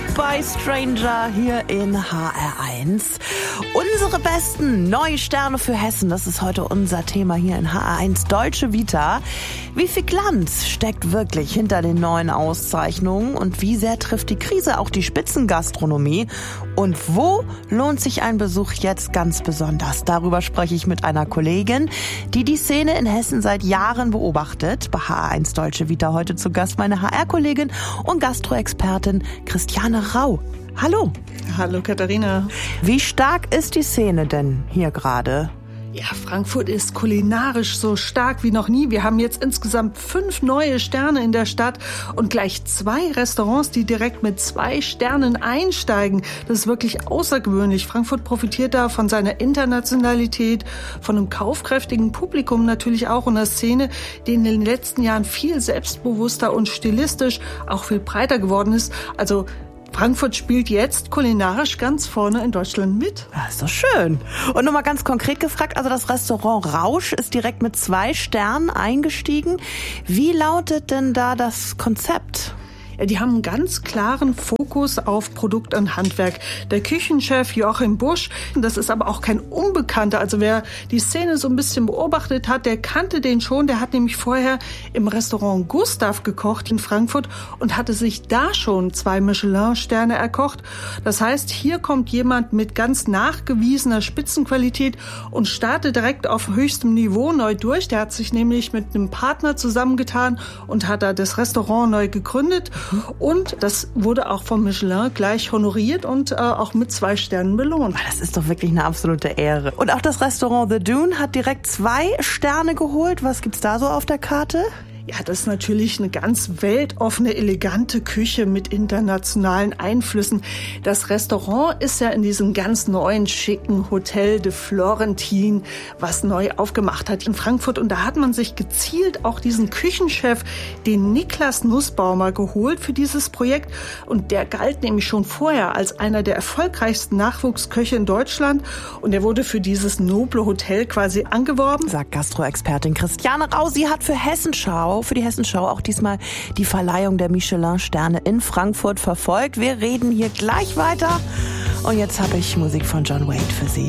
Goodbye Stranger hier in HR1. Unsere besten neue Sterne für Hessen, das ist heute unser Thema hier in HR1 Deutsche Vita. Wie viel Glanz steckt wirklich hinter den neuen Auszeichnungen und wie sehr trifft die Krise auch die Spitzengastronomie? Und wo lohnt sich ein Besuch jetzt ganz besonders? Darüber spreche ich mit einer Kollegin, die die Szene in Hessen seit Jahren beobachtet. Bei HR1 Deutsche Vita heute zu Gast meine HR-Kollegin und Gastroexpertin Christiane Rau. Hallo. Hallo Katharina. Wie stark ist die Szene denn hier gerade? Ja, Frankfurt ist kulinarisch so stark wie noch nie. Wir haben jetzt insgesamt 5 neue Sterne in der Stadt und gleich 2 Restaurants, die direkt mit 2 Sternen einsteigen. Das ist wirklich außergewöhnlich. Frankfurt profitiert da von seiner Internationalität, von einem kaufkräftigen Publikum natürlich auch und einer Szene, die in den letzten Jahren viel selbstbewusster und stilistisch auch viel breiter geworden ist. Also Frankfurt spielt jetzt kulinarisch ganz vorne in Deutschland mit. Das ist doch schön. Und nochmal ganz konkret gefragt, also das Restaurant Rausch ist direkt mit 2 Sternen eingestiegen. Wie lautet denn da das Konzept? Ja, die haben einen ganz klaren Fokus auf Produkt und Handwerk. Der Küchenchef Joachim Busch, das ist aber auch kein Unbekannter. Also wer die Szene so ein bisschen beobachtet hat, der kannte den schon. Der hat nämlich vorher im Restaurant Gustav gekocht in Frankfurt und hatte sich da schon 2 Michelin-Sterne erkocht. Das heißt, hier kommt jemand mit ganz nachgewiesener Spitzenqualität und startet direkt auf höchstem Niveau neu durch. Der hat sich nämlich mit einem Partner zusammengetan und hat da das Restaurant neu gegründet. Und das wurde auch vom Michelin gleich honoriert und auch mit 2 Sternen belohnt. Das ist doch wirklich eine absolute Ehre. Und auch das Restaurant The Dune hat direkt 2 Sterne geholt. Was gibt's da so auf der Karte? Ja, das ist natürlich eine ganz weltoffene, elegante Küche mit internationalen Einflüssen. Das Restaurant ist ja in diesem ganz neuen, schicken Hotel de Florentin, was neu aufgemacht hat in Frankfurt. Und da hat man sich gezielt auch diesen Küchenchef, den Niklas Nussbaumer, geholt für dieses Projekt. Und der galt nämlich schon vorher als einer der erfolgreichsten Nachwuchsköche in Deutschland. Und er wurde für dieses noble Hotel quasi angeworben. Sagt Gastroexpertin Christiane Rau. Sie hat für die Hessenschau auch diesmal die Verleihung der Michelin-Sterne in Frankfurt verfolgt. Wir reden hier gleich weiter. Und jetzt habe ich Musik von John Wayne für Sie.